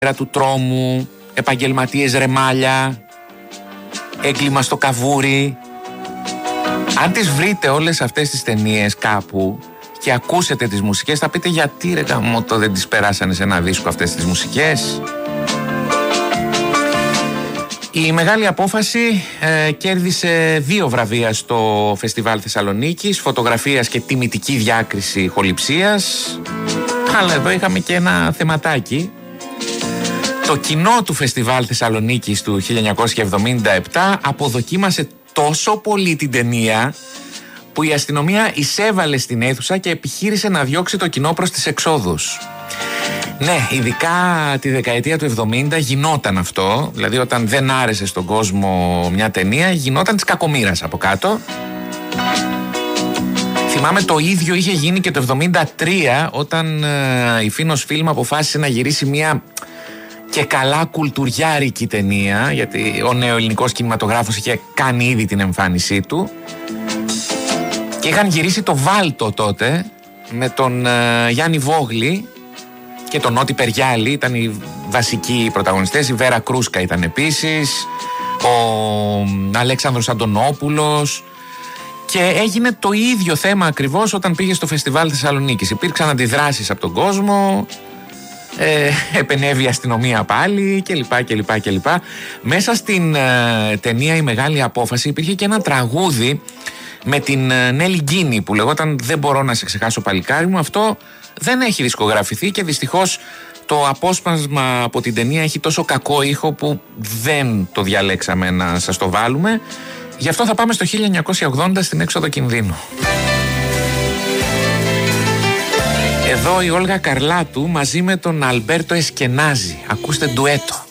του τρόμου, επαγγελματίες ρεμάλια, έγκλημα στο καβούρι. Αν τις βρείτε όλες αυτές τις ταινίες κάπου και ακούσετε τις μουσικές, θα πείτε γιατί ρε γαμώτο δεν τις περάσανε σε ένα δίσκο αυτές τις μουσικές. Η Μεγάλη Απόφαση κέρδισε 2 βραβεία στο Φεστιβάλ Θεσσαλονίκης, φωτογραφίας και τιμητική διάκριση χοληψίας. Αλλά εδώ είχαμε και ένα θεματάκι. Το κοινό του Φεστιβάλ Θεσσαλονίκης του 1977 αποδοκίμασε τόσο πολύ την ταινία που η αστυνομία εισέβαλε στην αίθουσα και επιχείρησε να διώξει το κοινό προς τις εξόδους. Ναι, ειδικά τη δεκαετία του 70 γινόταν αυτό. Δηλαδή όταν δεν άρεσε στον κόσμο μια ταινία, γινόταν της κακομοίρας από κάτω. Θυμάμαι το ίδιο είχε γίνει και το 73 όταν η Φίνος Φιλμ αποφάσισε να γυρίσει μια και καλά κουλτουριάρικη ταινία, γιατί ο νεοελληνικός κινηματογράφος είχε κάνει ήδη την εμφάνισή του και είχαν γυρίσει το Βάλτο τότε με τον Γιάννη Βόγλη και τον Νότι Περιάλη, ήταν οι βασικοί πρωταγωνιστές. Η Βέρα Κρούσκα ήταν επίσης, ο Αλέξανδρος Αντωνόπουλος, και έγινε το ίδιο θέμα ακριβώς όταν πήγε στο Φεστιβάλ Θεσσαλονίκης. Υπήρξαν αντιδράσεις από τον κόσμο, επενέβη η αστυνομία πάλι κλπ. Μέσα στην ταινία Η Μεγάλη Απόφαση υπήρχε και ένα τραγούδι με την Νέλη Γκίνη που λεγόταν «Δεν μπορώ να σε ξεχάσω παλικάρι μου». Αυτό δεν έχει δισκογραφηθεί και δυστυχώς το απόσπασμα από την ταινία έχει τόσο κακό ήχο που δεν το διαλέξαμε να σας το βάλουμε. Γι' αυτό θα πάμε στο 1980 στην έξοδο κινδύνου. Εδώ η Όλγα Καρλάτου μαζί με τον Αλμπέρτο Εσκενάζη. Ακούστε ντουέτο.